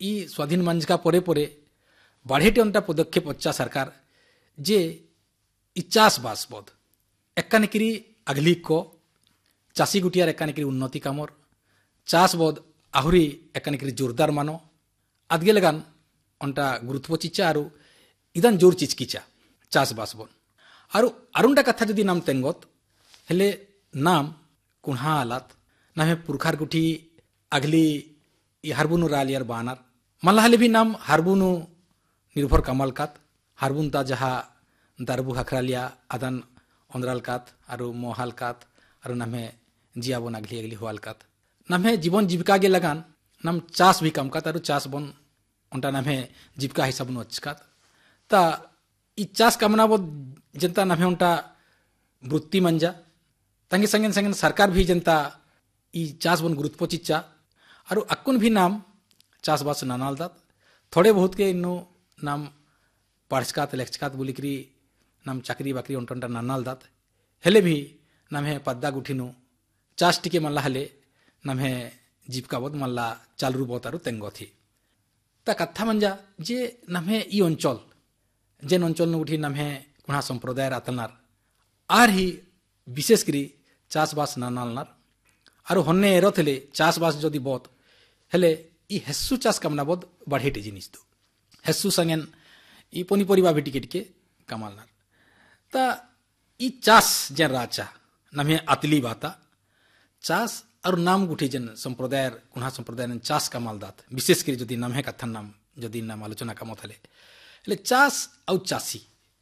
ଇ ସ୍ୱାଧୀନ ମଞ୍ଜିକା ପରେ ପରେ ବାଢ଼େଟେ ଅଣ୍ଟା ପଦକ୍ଷେପ ଅଚ୍ଛା ସରକାର ଯେ ଇ ଚାଷବାସ ବଦ ଏକାନିକିରି ଆଗଲି କ ଚାଷୀ ଗୁଟିଆର ଏକାନିକିରି ଉନ୍ନତି କାମର ଚାଷ ବଦ ଆହୁରି ଏକାନିକିରି ଜୋରଦାର ମାନ ଆଦଗେ ଲଗାନ ଅଣ୍ଟା ଗୁରୁତ୍ୱ ଚିଚା ଆରୁ ଇଦାନ ଜୋର ଚିଚକିଚା ଚାଷବାସ ବନ ଆରୁଣ୍ଡା କଥା ଯଦି ନାମ ତେଙ୍ଗତ ହେଲେ ନାମ କୁଣ୍ହା ଆଲାତ ନାମେ ପୁରଖାର ଗୁଠି ଆଗଲି ଇ ହାରବୁନୁ ରାଲିଆର ବାନାର ମାଲା ହେଲେ ବି ନାମ ହାରବୁନୁ ନିର୍ଭର କାମାଲକାତ ହାରବୁନ ତା ଯାହା ଦାରବୁ ହାଖରାଲିଆ ଆଦାନ ଅନ୍ଦ୍ରାଲକାତ ଆରୁ ମୋହାଲକାତ ଆରୁ ନାମେ ଜିଆବନ ଆଗଲି ଆଗଲି ହୋଆଲକାତ ନାମେ ଜୀବନ ଜୀବିକା গে লাগান নাম চাষ ভি কামকাত আর চাষ বন অন্টা নামে জীবিকা হিসাব নু অচকাত তা ই চাষ কামনা বদ জনতা নামে অন্টা বৃত্তি মঞ্জা তাঙ্গে সঙ্গে সঙ্গে সরকার ভি জনতা ই চাষ বন গুরুত্ব চিচ্চা আর আকুন ভি নাম চাষবাস নানাল দাত থোড়ে বহুত কে ইন্নু নাম পাড়ছকাত লেখছকাত বলিকরি নাম চাকরি বাকরি অন্টা নানাল দাত হেলে ভি নামে পদ্দা গুঠিনু চাষ টিকে মাল্লা হলে নামে জীবিকা বদ মাল্লা চালরু বতারু তেঙ্গথি তা কথা মঞ্জা যে নামে ই অঞ্চল যেন অঞ্চল উঠি নামে কুণা সম্প্রদায়ের আতলনার আর হি বিশেষ করে চাষবাস নানালনার আর হন্নে এরত হলে চাষবাস যদি বদ হেলে ই হেসু চাষ কামনা বদ বাড়েটে জিনিস দু হেসু সঙ্গেন ই পনিপরিবা ভি টিকে টিকে কামালনার তা ই চাষ যে রাচা নামে আতলি বাতা চাষ আর নাম গুঠি যেন সম্প্রদায়ের কুণা সম্প্রদায়ের চাষ কামাল দাত বিশেষ করে যদি নামে কথার নাম যদি নাম আলোচনা কামত হলে হলে চাষ আউ চাষী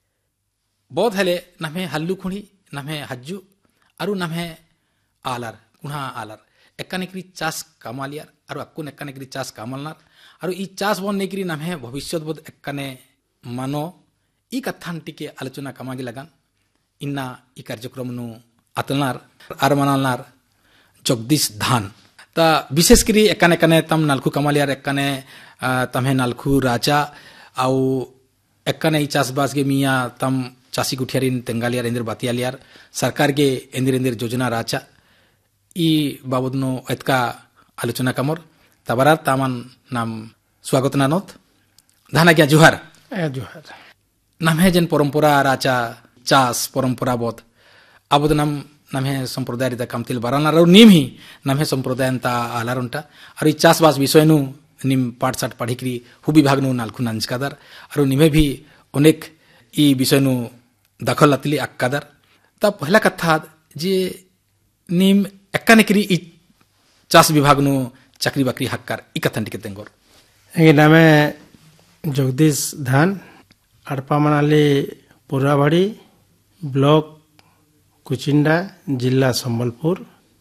বধ হলে নামে হাল্লু খুঁড়ি নামে হাজ্জু আরু নামে আলার কুণা আলার একানিকরি চাষ কামালিয়ার আর আকুন একানিকরি চাষ কামালনার আর ই চাষ বন নেকরি নামে ভবিষ্যৎ বোধ একানে মানো ই কথান টিকে আলোচনা কামাগি লাগান ইন্না ই কার্যক্রম নু আতলনার আর মানালনার জগদীশ ধান তা বিশেষ করে একানে একানে তাম নালখু কামালিয়ার একানে তামে নালখু রাজা আউ একানে ই চাষবাস গে মিয়া তাম চাষী গুঠিয়ারিন তেঙ্গালিয়ার এন্দির বাতিয়ালিয়ার সরকার গে এন্দির এন্দির যোজনা রাচা ই বাবদনো এতকা আলোচনা কামর তাবারার তামান নাম স্বাগত নানত ধানা গিয়া জুহার জুহার নামে যেন পরম্পরা রাচা চাষ পরম্পরা বদ আবদ নাম নামে সম্প্রদায়ের কামতিল বারানার আর নিম হি নামে সম্প্রদায় তা আলারনটা আর এই চাষবাস বিষয় নু নিম পাঠশাঠ পাঠিকরি হু বিভাগ নু নালখু নাঞ্চকাদার আর নিমে ভি অনেক ই বিষয় নু দখল আতলি আক্কাদার তা পহলা কথা যে নিম একানেকরি ই চাষ বিভাগ নু চাকরি বাকরি হাক্কার ই কথানটিকে তেঙ্গর এই নামে জগদীশ ধান আড়পামানালি পুরাবাড়ি ব্লক কুচিন্ডা जिला সম্বলপুর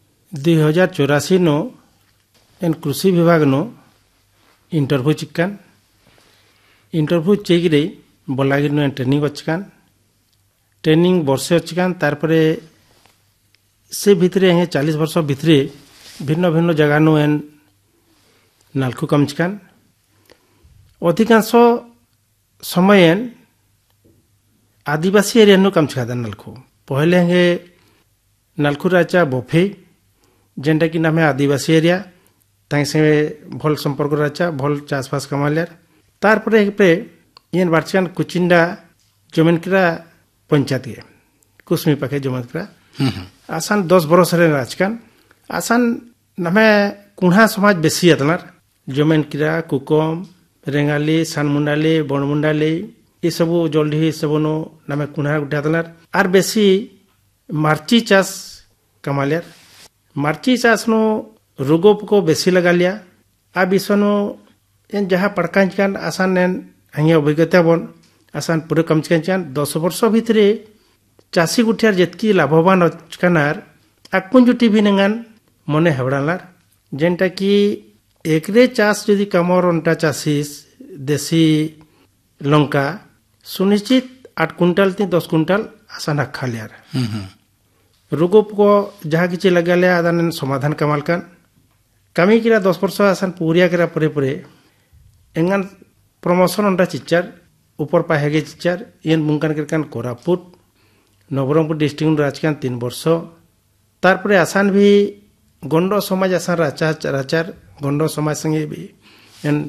2084 नो एन कृषि विभाग no interview चिकान interview चेकरे बलागिर no training अच्छकान training वर्षे अच्छकान तारपरे से भितरे 40 वर्ष भितरे भिन्न भिन्न जगह नो एन नालखु कमचकान अधिकांश समय एन आदिवासी एरिया नो कमचकादा नालखु पहले हे नालखु राचा बफे जेनटा कि नाम है आदिवासी एरिया ताई से भल संपर्क राचा भल चाषबास कमालियार तार पे येन बारचान कुचिंडा जमीनकरा पंचायत गे कुसमी पाखे जमीनकरा आसान 10 बरस रे राजकान आसान नामे कुण्हा समाज बेसी अतनार जमीनकरा कुकम रेंगाली सानमुंडाली बनमुंडाली ये सब जल्दी सब नो नामे कुण्हा गुटे अतनार आर बेसी मार्ची चाष कमालियार मार्ची चाष नो रोगोप को बेसी लगा लिया आ विषय नो एन जहाँ पड़कान आसान एन हंगे अभिज्ञता बन आसान पूरे कम चिकान 10 वर्ष भितरे चाषी गुठियार जेतकी लाभवान अचकानार आकुन जुटी भी नंगान मने हेवड़ालार जेनटा कि एकरे चाष यदि कमर अंटा चाषीस देशी लंका सुनिश्चित 8 कुंटल 10 कुंटल आसान रखा लिया रोगोप को जहाँ किसी लगा लिया आदान समाधान कमाल कान कमी किरा 10 वर्ष आसान पूरिया किरा परे परे एंगान प्रमोशन अंडा चिच्चार ऊपर पाहेगे चिच्चार येन बुंकान किरकान कोरापुट नवरंगपुर डिस्ट्रिक्ट राजकान 3 वर्ष तारपरे आसान भी गंडो समाज आसान राचार गंडो समाज संगे भी